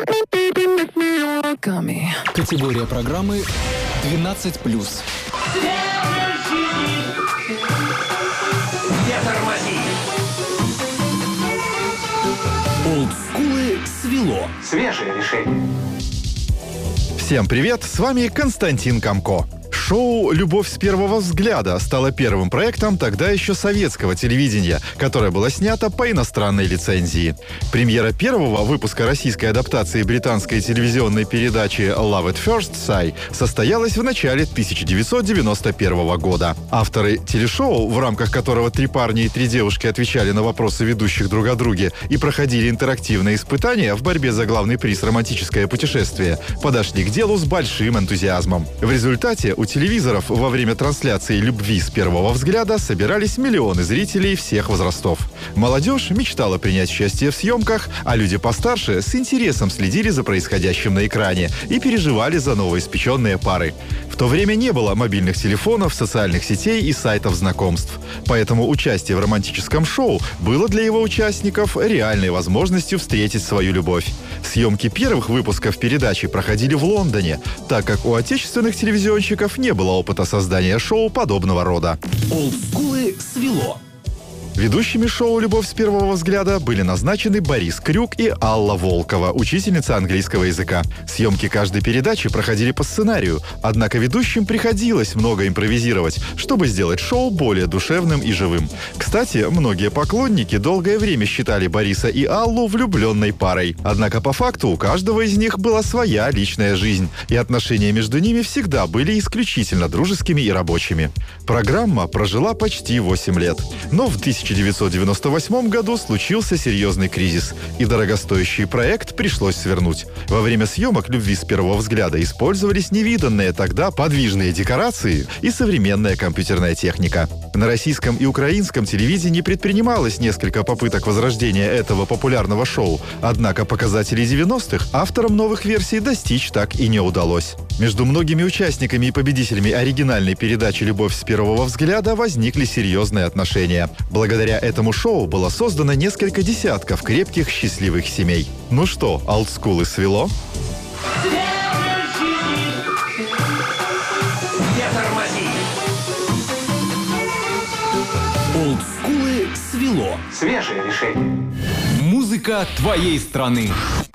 Категория программы 12+. Не тормози! Олдскулы свело. Свежее решение. Всем привет, с вами Константин Камко. Шоу «Любовь с первого взгляда» стало первым проектом тогда еще советского телевидения, которое было снято по иностранной лицензии. Премьера первого выпуска российской адаптации британской телевизионной передачи «Love at First Sight» состоялась в начале 1991 года. Авторы телешоу, в рамках которого три парня и три девушки отвечали на вопросы ведущих друг о друге и проходили интерактивные испытания в борьбе за главный приз «Романтическое путешествие», подошли к делу с большим энтузиазмом. В результате у телевизоров во время трансляции «Любви с первого взгляда» собирались миллионы зрителей всех возрастов. Молодежь мечтала принять участие в съемках, а люди постарше с интересом следили за происходящим на экране и переживали за новоиспеченные пары. В то время не было мобильных телефонов, социальных сетей и сайтов знакомств. Поэтому участие в романтическом шоу было для его участников реальной возможностью встретить свою любовь. Съемки первых выпусков передачи проходили в Лондоне, так как у отечественных телевизионщиков не было опыта создания шоу подобного рода. Олдскулы свело. Ведущими шоу «Любовь с первого взгляда» были назначены Борис Крюк и Алла Волкова, учительница английского языка. Съемки каждой передачи проходили по сценарию, однако ведущим приходилось много импровизировать, чтобы сделать шоу более душевным и живым. Кстати, многие поклонники долгое время считали Бориса и Аллу влюбленной парой. Однако по факту у каждого из них была своя личная жизнь, и отношения между ними всегда были исключительно дружескими и рабочими. Программа прожила почти 8 лет. Но в 1998 году случился серьезный кризис, и дорогостоящий проект пришлось свернуть. Во время съемок «Любви с первого взгляда» использовались невиданные тогда подвижные декорации и современная компьютерная техника. На российском и украинском телевидении предпринималось несколько попыток возрождения этого популярного шоу, однако показателей 90-х авторам новых версий достичь так и не удалось. Между многими участниками и победителями оригинальной передачи «Любовь с первого взгляда» возникли серьезные отношения. Благодаря этому шоу было создано несколько десятков крепких, счастливых семей. Ну что, олдскулы свело? Не тормози! Олдскулы свело. Свежее решение. Музыка твоей страны.